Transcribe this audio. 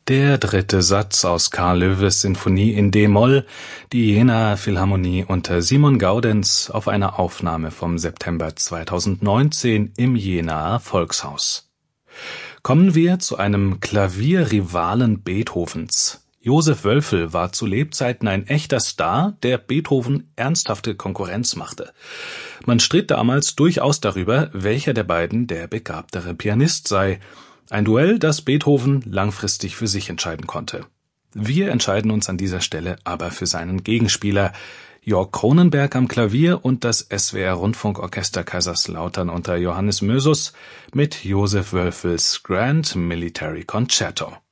Der dritte Satz aus Carl Loewes Sinfonie in d-Moll, die Jenaer Philharmonie unter Simon Gaudenz auf einer Aufnahme vom September 2019 im Jenaer Volkshaus. Kommen wir zu einem Klavierrivalen Beethovens. Josef Wölfel war zu Lebzeiten ein echter Star, der Beethoven ernsthafte Konkurrenz machte. Man stritt damals durchaus darüber, welcher der beiden der begabtere Pianist sei. Ein Duell, das Beethoven langfristig für sich entscheiden konnte. Wir entscheiden uns an dieser Stelle aber für seinen Gegenspieler. Jörg Cronenberg am Klavier und das SWR-Rundfunkorchester Kaiserslautern unter Johannes Mösus mit Josef Wölfels Grand Military Concerto.